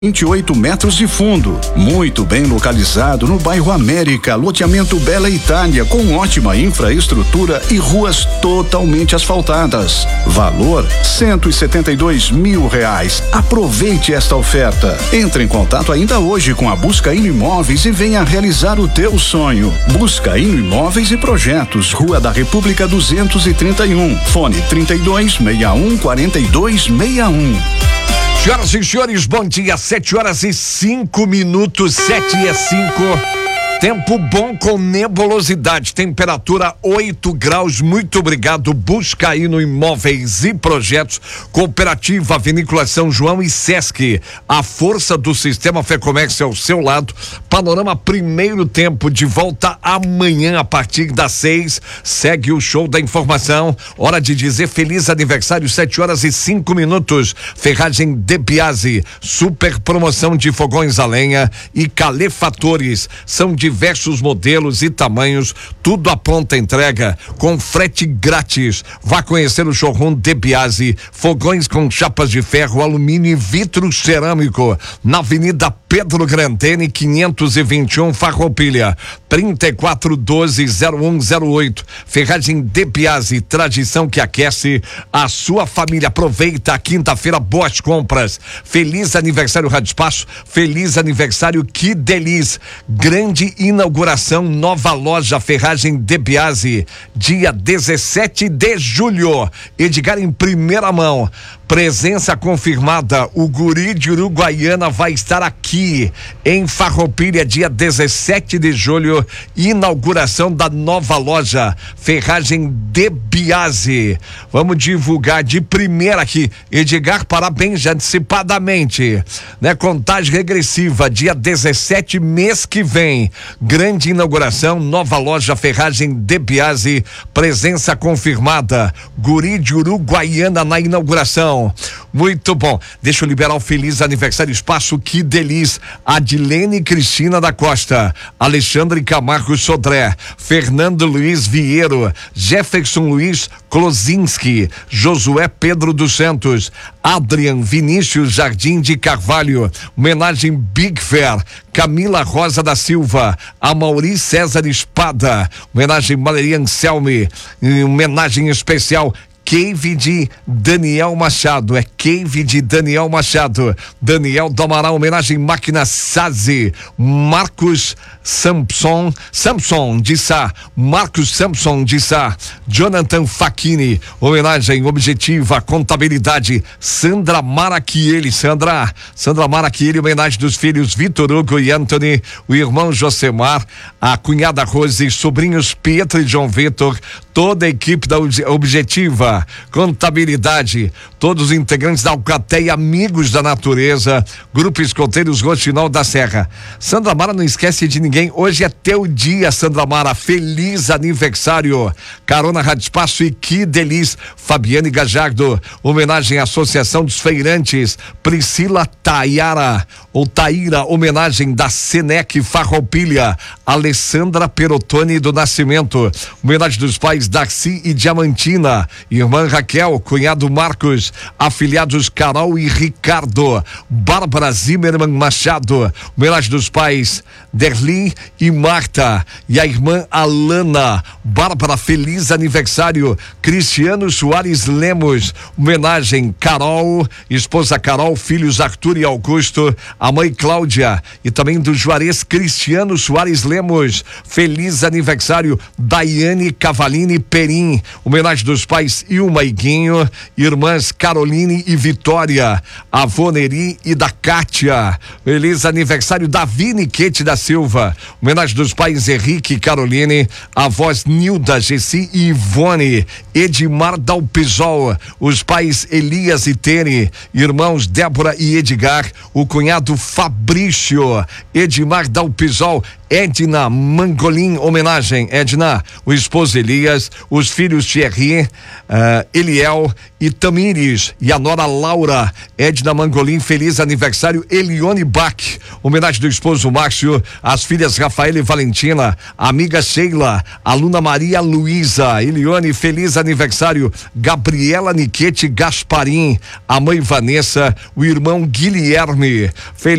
28 metros de fundo, muito bem localizado no bairro América, loteamento Bela Itália, com ótima infraestrutura e ruas totalmente asfaltadas. Valor R$172 mil. Aproveite esta oferta. Entre em contato ainda hoje com a Buscaíno Imóveis e venha realizar o teu sonho. Buscaíno Imóveis e Projetos, Rua da República 231, fone 3261-4261. Senhoras e senhores, bom dia, 7h05, 7h05. Tempo bom com nebulosidade, temperatura 8 graus, muito obrigado. Buscaíno Imóveis e Projetos, Cooperativa Vinícola São João e Sesc. A força do sistema Fé Comércio ao seu lado. Panorama primeiro tempo, de volta amanhã a partir das 6. Segue o show da informação. Hora de dizer feliz aniversário, 7h05. Ferragem De Biasi, super promoção de fogões a lenha e calefatores. São diversos modelos e tamanhos, tudo à pronta entrega, com frete grátis. Vá conhecer o showroom De Biasi, fogões com chapas de ferro, alumínio e vidro cerâmico, na Avenida Pedro Grandene, 521, Farroupilha, 3412-0108. Ferragem De Biasi, tradição que aquece a sua família. Aproveita a quinta-feira, boas compras. Feliz aniversário Rádio Espaço, feliz aniversário Que Delícia. Grande inauguração, nova loja Ferragem De Biasi, dia 17 de julho. Edgar em primeira mão. Presença confirmada, o Guri de Uruguaiana vai estar aqui em Farroupilha, dia 17 de julho, inauguração da nova loja Ferragem De Biasi. Vamos divulgar de primeira aqui, Edgar, parabéns antecipadamente, né? Contagem regressiva, dia 17, mês que vem, grande inauguração, nova loja Ferragem De Biasi, presença confirmada, Guri de Uruguaiana na inauguração. Muito bom. Deixa eu liberar o feliz aniversário Espaço Que Delícia. Adilene Cristina da Costa, Alexandre Camargo Sodré, Fernando Luiz Vieiro, Jefferson Luiz Klozinski, Josué Pedro dos Santos, Adrian Vinícius Jardim de Carvalho, homenagem Big Fair, Camila Rosa da Silva, Amaury César Espada, homenagem Valeria Anselmi, homenagem especial Cave de Daniel Machado, é Cave de Daniel Machado, Daniel do Amaral, homenagem Máquina Sazi, Marcos Samson de Sá, Marcos Samson de Sá, Jonathan Facchini, homenagem Objetiva Contabilidade, Sandra Maraquieli, Sandra Maraquieli, homenagem dos filhos Vitor Hugo e Anthony, o irmão Josemar, a cunhada Rose, sobrinhos Pietro e João Vitor, toda a equipe da Objetiva Contabilidade, todos os integrantes da Alcateia, amigos da natureza, Grupo Escoteiros Roxinol da Serra. Sandra Mara, não esquece de ninguém, hoje é teu dia, Sandra Mara, feliz aniversário. Carona Rádio Espaço e Que Delícia. Fabiane Gajardo, homenagem à Associação dos Feirantes, Priscila Taira, homenagem da Senec Farroupilha, Alessandra Perotoni do Nascimento, homenagem dos pais Darcy e Diamantina, irmã Raquel, cunhado Marcos, afiliados Carol e Ricardo, Bárbara Zimmermann Machado, homenagem dos pais Derli e Marta, e a irmã Alana. Bárbara, feliz aniversário. Cristiano Soares Lemos, homenagem Carol, esposa Carol, filhos Arthur e Augusto, a mãe Cláudia, e também do Juarez Cristiano Soares Lemos, feliz aniversário. Daiane Cavalini Perim, homenagem dos pais Ilma e Guinho, irmãs Caroline e Vitória, avô Neri e da Cátia, feliz aniversário. Davi Niquete da Silva, homenagem dos pais Henrique e Caroline, avós Nilda, Gessi e Ivone, Edmar Dalpisol, os pais Elias e Tene, irmãos Débora e Edgar, o cunhado Fabrício, Edmar Dalpisol, Edna Mangolin, homenagem, Edna, o esposo Elias, os filhos Thierry, Eliel e Tamires, e a nora Laura. Edna Mangolin, feliz aniversário. Elione Bach, homenagem do esposo Márcio, as filhas Rafaela e Valentina, a amiga Sheila, aluna Maria Luísa. Elione, feliz aniversário. Gabriela Niquete Gasparim, a mãe Vanessa, o irmão Guilherme.